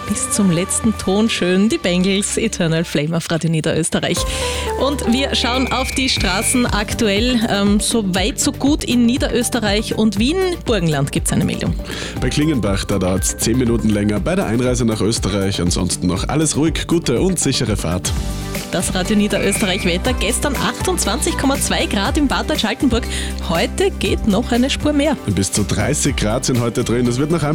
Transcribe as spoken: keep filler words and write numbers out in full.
bis zum letzten Ton schön. Die Bengals, Eternal Flame auf Radio Niederösterreich. Und wir schauen auf die Straßen aktuell. Ähm, so weit, so gut in Niederösterreich und Wien. Burgenland gibt es eine Meldung. Bei Klingenbach, da dauert es zehn Minuten länger bei der Einreise nach Österreich. Ansonsten noch alles ruhig, gute und sichere Fahrt. Das Radio Niederösterreich Wetter. Gestern achtundzwanzig Komma zwei Grad in Bad Deutsch-Altenburg. Heute geht noch eine Spur mehr. Bis zu dreißig Grad sind heute drin. Es wird noch ein